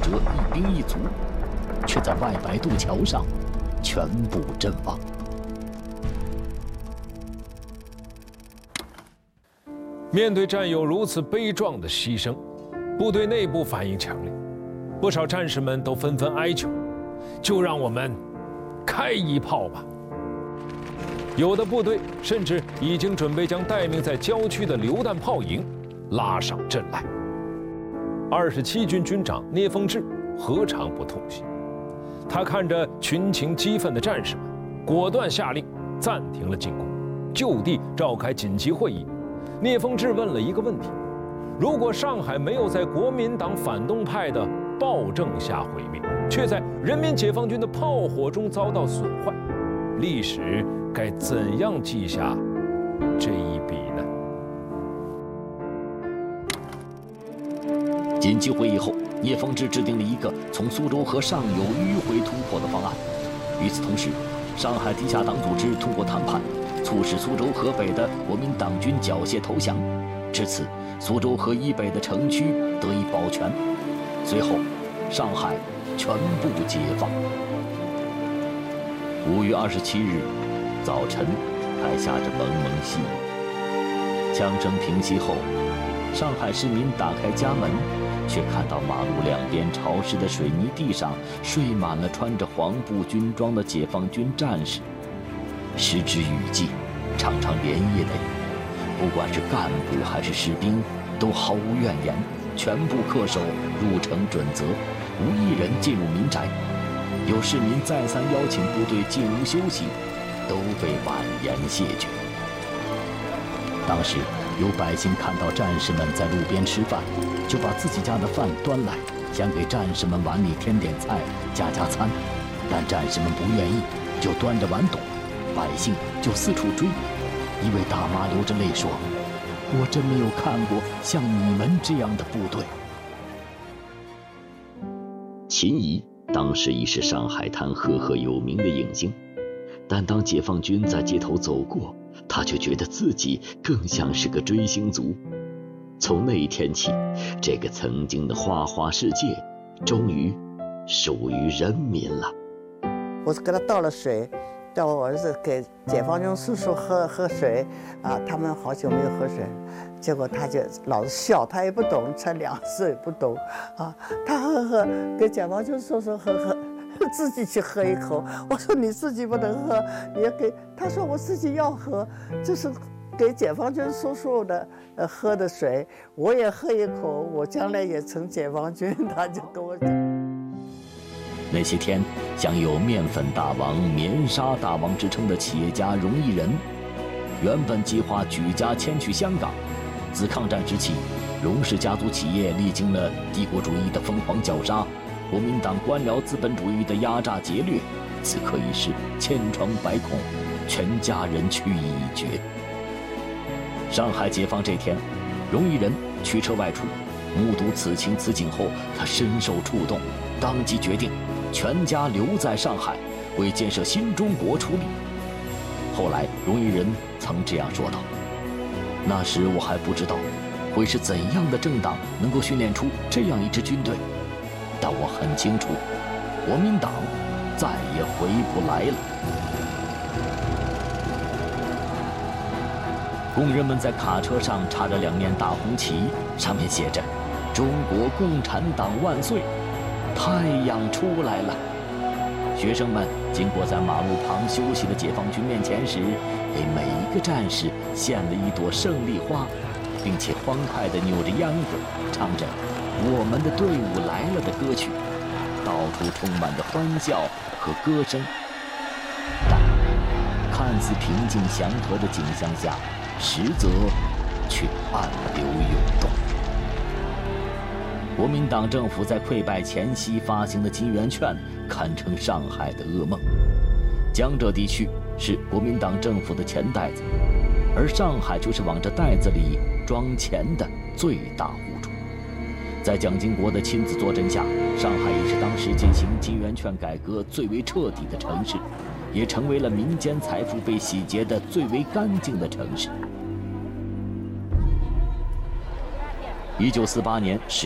者一兵一卒，却在外白渡桥上全部阵亡。 面对战友如此悲壮的牺牲，部队内部反应强烈，不少战士们都纷纷哀求：“就让我们开一炮吧！”有的部队甚至已经准备将待命在郊区的榴弹炮营拉上阵来。27军军长聂凤智何尝不痛心？他看着群情激愤的战士们，果断下令暂停了进攻，就地召开紧急会议。聂凤智问了一个问题：如果上海没有在国民党反动派的暴政下毁灭，却在人民解放军的炮火中遭到损坏，历史该怎样记下这一笔呢？ 紧急会议后，聂凤智制定了一个从苏州河上游迂回突破的方案。与此同时，上海地下党组织通过谈判，促使苏州河北的国民党军缴械投降，至此，苏州河以北的城区得以保全。随后，上海全部解放。5月27日早晨，还下着蒙蒙细雨。枪声平息后，上海市民打开家门，却看到马路两边潮湿的水泥地上睡满了穿着黄布军装的解放军战士。时值雨季，常常连夜的雨，不管是干部还是士兵，都毫无怨言，全部恪守入城准则，无一人进入民宅。有市民再三邀请部队进屋休息，都被婉言谢绝。当时有百姓看到战士们在路边吃饭，就把自己家的饭端来，想给战士们碗里添点菜，加餐，但战士们不愿意，就端着碗躲，百姓就四处追。一位大妈流着泪说：“我真没有看过像你们这样的部队。”秦仪当时已是上海滩赫赫有名的影星，但当解放军在街头走过，他却觉得自己更像是个追星族。从那一天起，这个曾经的花花世界终于属于人民了。 我是给他倒了水，叫我儿子给解放军叔叔喝水啊，他们好久没有喝水，结果他就老是笑，他也不懂，才2岁不懂啊，他喝给解放军叔叔喝，自己去喝一口。我说你自己不能喝，你要给他说我自己要喝，这是给解放军叔叔的喝的水，我也喝一口，我将来也成解放军。他就跟我讲。 那些天，享有面粉大王、棉纱大王之称的企业家荣毅仁，原本计划举家迁去香港。自抗战时期，荣氏家族企业历经了帝国主义的疯狂绞杀，国民党官僚资本主义的压榨劫掠，此刻已是千疮百孔，全家人去意已决。上海解放这天，荣毅仁驱车外出，目睹此情此景后，他深受触动，当即决定全家留在上海，为建设新中国出力。后来，荣毅仁曾这样说道：“那时我还不知道，会是怎样的政党能够训练出这样一支军队，但我很清楚，国民党再也回不来了。”工人们在卡车上插着2面大红旗，上面写着“中国共产党万岁”。太阳出来了。学生们经过在马路旁休息的解放军面前时，给每一个战士献了一朵胜利花，并且欢快地扭着秧歌，唱着“我们的队伍来了”的歌曲，到处充满着欢笑和歌声。但看似平静祥和的景象下，实则却暗流涌动。国民党政府在溃败前夕发行的金圆券，堪称上海的噩梦。江浙地区是国民党政府的钱袋子，而上海却是往这袋子里装钱的最大户主。在蒋经国的亲自坐镇下，上海也是当时进行金圆券改革最为彻底的城市，也成为了民间财富被洗劫的最为干净的城市。1948年10